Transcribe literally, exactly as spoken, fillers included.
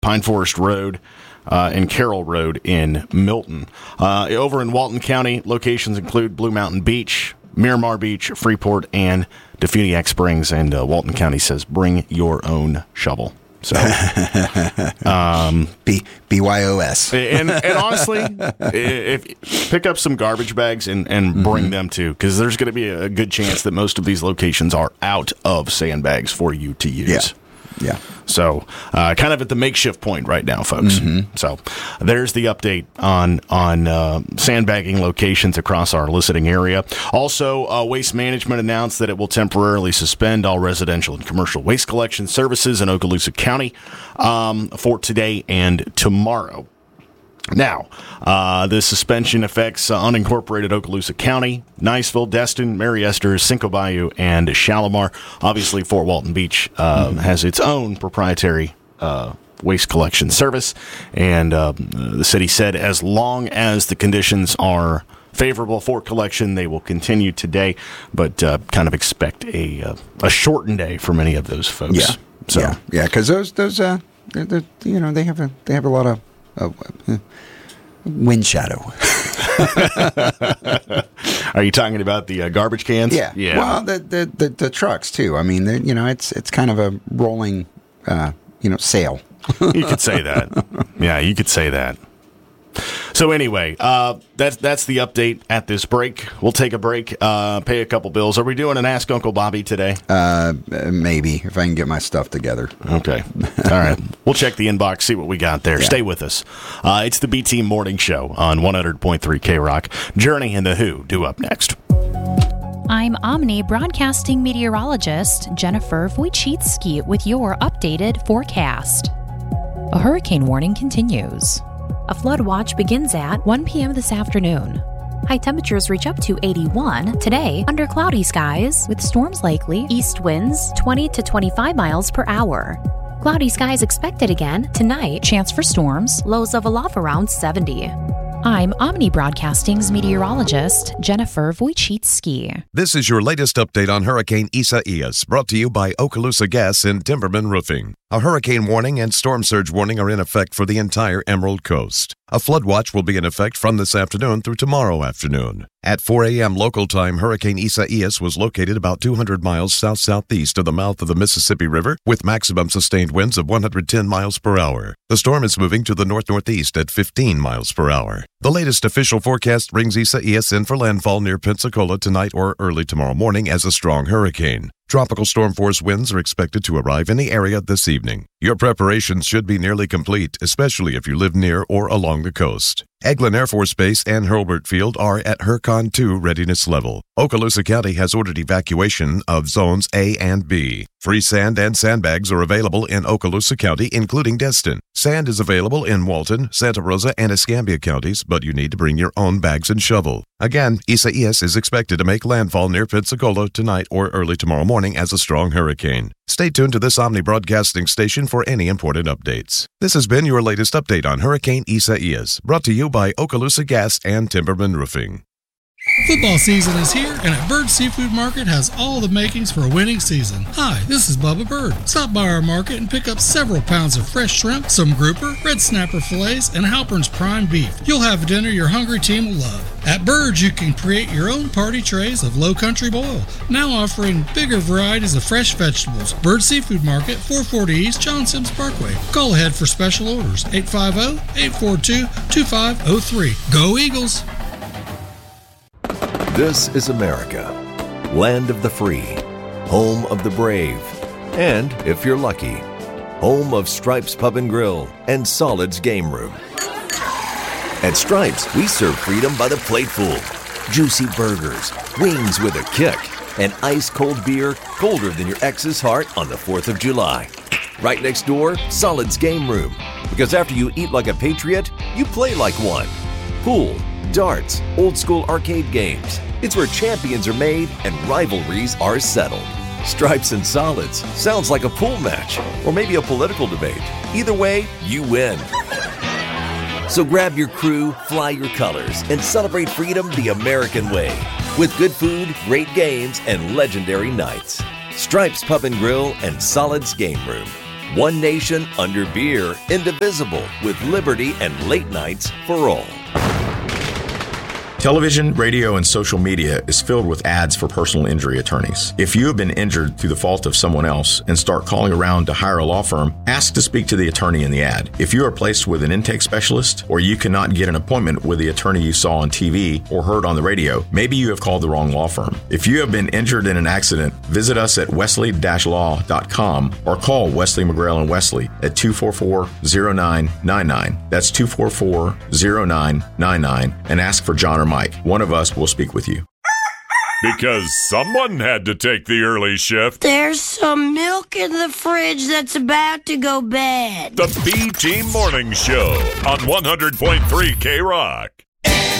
Pine Forest Road, uh, and Carroll Road in Milton. Uh, over in Walton County, locations include Blue Mountain Beach, Miramar Beach, Freeport, and Defuniak Springs. And uh, Walton County says, bring your own shovel. So, um, B B Y O S. And, and honestly, if pick up some garbage bags and, and bring mm-hmm. them too, because there's going to be a good chance that most of these locations are out of sandbags for you to use. Yeah. Yeah. So, uh, kind of at the makeshift point right now, folks. Mm-hmm. So, there's the update on on uh, sandbagging locations across our listening area. Also, uh, Waste Management announced that it will temporarily suspend all residential and commercial waste collection services in Okaloosa County um, for today and tomorrow. Now, uh, this suspension affects uh, unincorporated Okaloosa County, Niceville, Destin, Mary Esther, Cinco Bayou, and Shalimar. Obviously, Fort Walton Beach uh, mm. has its own proprietary uh, waste collection service, and uh, the city said as long as the conditions are favorable for collection, they will continue today, but uh, kind of expect a uh, a shortened day for many of those folks. Yeah, so. yeah, yeah, because those those uh, they're, they're, you know they have a they have a lot of. Uh, wind shadow. Are you talking about the uh, garbage cans? Yeah. Yeah. Well, the the, the, the trucks too. I mean, you know, it's it's kind of a rolling, uh, you know, sale. You could say that. Yeah, you could say that. So anyway, uh, that's that's the update at this break. We'll take a break, uh, pay a couple bills. Are we doing an Ask Uncle Bobby today? Uh, maybe, if I can get my stuff together. Okay. All right. We'll check the inbox, see what we got there. Yeah. Stay with us. Uh, it's the B T Morning Show on one hundred point three K-Rock. Journey and The Who do up next. I'm Omni Broadcasting meteorologist Jennifer Wojcicki with your updated forecast. A hurricane warning continues. A flood watch begins at one p.m. this afternoon. High temperatures reach up to eighty-one today under cloudy skies with storms likely, east winds twenty to twenty-five miles per hour. Cloudy skies expected again tonight, chance for storms, lows of aloft around seventy. I'm Omni Broadcasting's meteorologist, Jennifer Wojcicki. This is your latest update on Hurricane Isaias, brought to you by Okaloosa Gas and Timberman Roofing. A hurricane warning and storm surge warning are in effect for the entire Emerald Coast. A flood watch will be in effect from this afternoon through tomorrow afternoon. At four a.m. local time, Hurricane Isaias was located about two hundred miles south-southeast of the mouth of the Mississippi River with maximum sustained winds of one hundred ten miles per hour. The storm is moving to the north-northeast at fifteen miles per hour. The latest official forecast brings Isaias in for landfall near Pensacola tonight or early tomorrow morning as a strong hurricane. Tropical storm force winds are expected to arrive in the area this evening. Your preparations should be nearly complete, especially if you live near or along the coast. Eglin Air Force Base and Hurlburt Field are at HURCON two readiness level. Okaloosa County has ordered evacuation of zones A and B. Free sand and sandbags are available in Okaloosa County, including Destin. Sand is available in Walton, Santa Rosa, and Escambia counties, but you need to bring your own bags and shovel. Again, Isaias is expected to make landfall near Pensacola tonight or early tomorrow morning as a strong hurricane. Stay tuned to this Omni Broadcasting station for any important updates. This has been your latest update on Hurricane Isaias, brought to you by Okaloosa Gas and Timberman Roofing. Football season is here, and at Bird Seafood Market has all the makings for a winning season. Hi, this is Bubba Bird. Stop by our market and pick up several pounds of fresh shrimp, some grouper, red snapper fillets, and Halpern's prime beef. You'll have a dinner your hungry team will love. At Bird's, you can create your own party trays of Low Country Boil, now offering bigger varieties of fresh vegetables. Bird Seafood Market, four forty East John Sims Parkway. Call ahead for special orders, eight five zero, eight four two, two five zero three. Go Eagles! This is America, land of the free, home of the brave, and, if you're lucky, home of Stripes Pub and Grill and Solid's Game Room. At Stripes, we serve freedom by the plateful. Juicy burgers, wings with a kick, and ice-cold beer colder than your ex's heart on the fourth of July. Right next door, Solid's Game Room. Because after you eat like a patriot, you play like one. Pool, darts, old-school arcade games. It's where champions are made and rivalries are settled. Stripes and Solids sounds like a pool match or maybe a political debate. Either way, you win. So grab your crew, fly your colors, and celebrate freedom the American way with good food, great games, and legendary nights. Stripes Pub and Grill and Solids Game Room. One nation under beer, indivisible, with liberty and late nights for all. Television, radio, and social media is filled with ads for personal injury attorneys. If you have been injured through the fault of someone else and start calling around to hire a law firm, ask to speak to the attorney in the ad. If you are placed with an intake specialist or you cannot get an appointment with the attorney you saw on T V or heard on the radio, maybe you have called the wrong law firm. If you have been injured in an accident, visit us at wesley dash law dot com or call Wesley McGrail and Wesley at two four four, zero nine nine nine. That's two four four, zero nine nine nine and ask for John or Mike. One of us will speak with you. Because someone had to take the early shift. There's some milk in the fridge that's about to go bad. The B-Team Morning Show on one hundred point three K-Rock.